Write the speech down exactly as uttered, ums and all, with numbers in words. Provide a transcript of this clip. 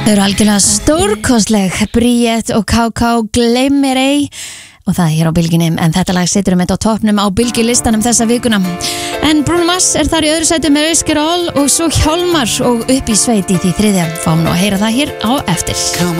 Þau eru algjörlega stórkostleg, Bríett og K K Gleymir ei, og það er hér á Bylgjunni, en þetta lag situr um þetta á toppnum á Bylgjulistanum þessa vikuna. En Bruno Mars er þar í öðru sæti með Risk It All og svo Hjálmar og Upp í sveit í því þriðja. Fáum nú að heyra það hér á eftir.